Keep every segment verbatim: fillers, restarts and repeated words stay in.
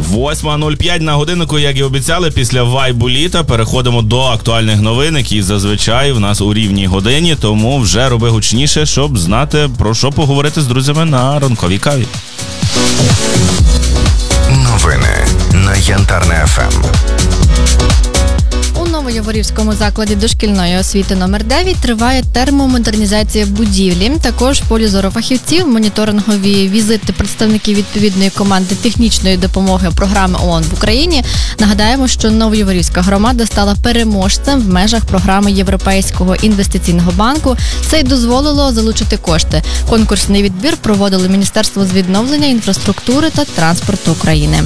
восьма нуль п'ять на годиннику, як і обіцяли, після вайбу літа переходимо до актуальних новин, які зазвичай в нас у рівній годині, тому вже роби гучніше, щоб знати, про що поговорити з друзями на ранковій каві. Новини на Янтарне еф ем. У Новояворівському закладі дошкільної освіти номер дев'ять триває термомодернізація будівлі. Також в полі зору фахівців моніторингові візити представників відповідної команди технічної допомоги програми ООН в Україні. Нагадаємо, що Новояворівська громада стала переможцем в межах програми Європейського інвестиційного банку. Це й дозволило залучити кошти. Конкурсний відбір проводили Міністерство з відновлення інфраструктури та транспорту України.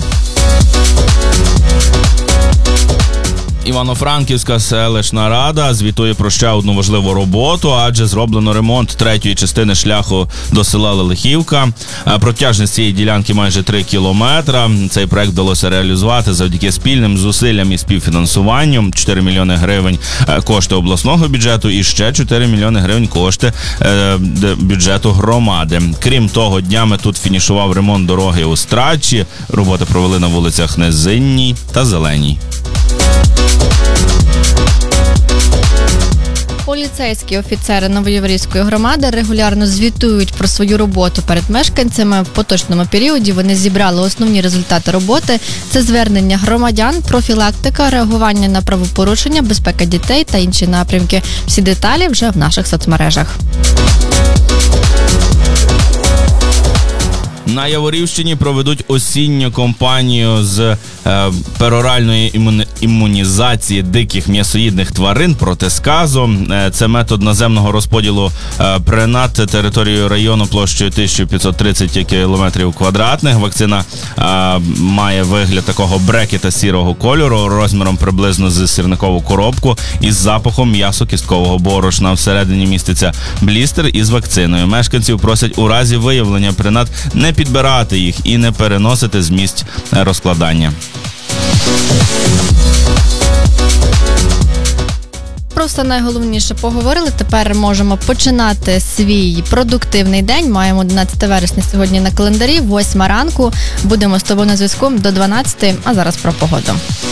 Івано-Франківська селищна рада звітує про ще одну важливу роботу, адже зроблено ремонт третьої частини шляху до села Лелихівка. Протяжність цієї ділянки майже три кілометра. Цей проект вдалося реалізувати завдяки спільним зусиллям і співфінансуванню. чотири мільйони гривень кошти обласного бюджету і ще чотири мільйони гривень кошти е, бюджету громади. Крім того, днями тут фінішував ремонт дороги у Страчі. Роботи провели на вулицях Низинній та Зеленій. Поліцейські офіцери Новояворівської громади регулярно звітують про свою роботу перед мешканцями. В поточному періоді вони зібрали основні результати роботи. Це звернення громадян, профілактика, реагування на правопорушення, безпека дітей та інші напрямки. Всі деталі вже в наших соцмережах. На Яворівщині проведуть осінню кампанію з е, пероральної імуні... імунізації диких м'ясоїдних тварин проти сказу. Е, це метод наземного розподілу е, принад територією району площею тисяча п'ятсот тридцять кілометрів квадратних. Вакцина е, має вигляд такого брекета сірого кольору, розміром приблизно з сірникову коробку із запахом м'ясо-кісткового борошна. Всередині міститься блістер із вакциною. Мешканців просять у разі виявлення принад не підбирати їх і не переносити з місць розкладання. Про все найголовніше поговорили. Тепер можемо починати свій продуктивний день. Маємо одинадцяте вересня сьогодні на календарі, восьма ранку. Будемо з тобою на зв'язку до дванадцятої, а зараз про погоду.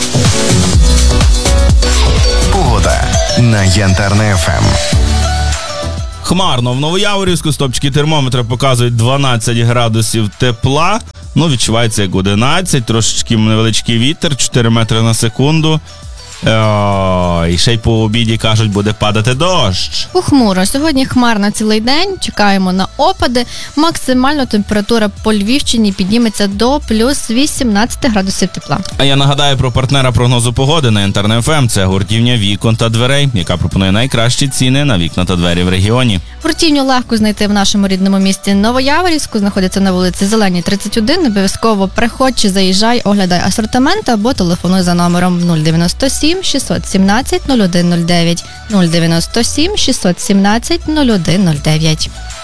Погода на Янтарне еф ем. Хмарно. В Новояворівську стопчики термометра показують дванадцять градусів тепла. Ну, відчувається як одинадцять, трошечки невеличкий вітер, чотири метри на секунду. О, і ще й по обіді, кажуть, буде падати дощ. Похмуро. Сьогодні хмарно цілий день. Чекаємо на опади. Максимально температура по Львівщині підніметься до плюс вісімнадцять градусів тепла. А я нагадаю про партнера прогнозу погоди на Янтарне еф ем. Це гуртівня вікон та дверей, яка пропонує найкращі ціни на вікна та двері в регіоні. Гуртівню легко знайти в нашому рідному місті Новояворівську. Знаходиться на вулиці Зеленій, тридцять один. Обов'язково приходь чи заїжджай, оглядай асортимент або телефонуй за номером нуль дев'яносто сім шістсот сімнадцять нуль один нуль дев'ять нуль дев'яносто сім шістсот сімнадцять нуль один нуль дев'ять.